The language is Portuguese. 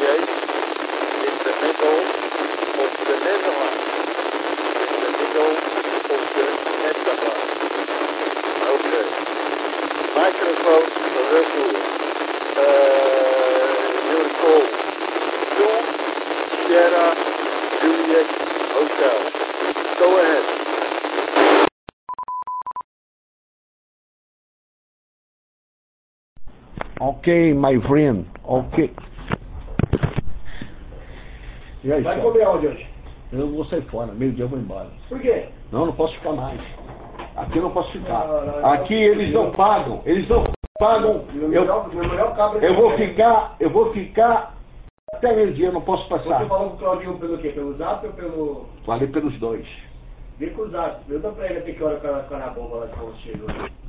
1938 in the middle of the Netherlands. In the middle of the Netherlands. Okay. Microphone retour. Your call. 2 Sierra Juliet Hotel. Go ahead. Ok, my friend. Ok. E aí, Vai cara? comer onde hoje? Eu vou sair fora, meio-dia eu vou embora. Por quê? Não, não posso ficar mais. Aqui eu não posso ficar. Não. Aqui eles não pagam. Eles não pagam. Eu vou ficar até meio-dia, eu não posso passar. Você falou com o Claudinho pelo quê? Pelo Zap ou pelo... Falei pelos dois. Vem com o Zap. Eu dou pra ele até que hora ficar na bomba lá de combustível.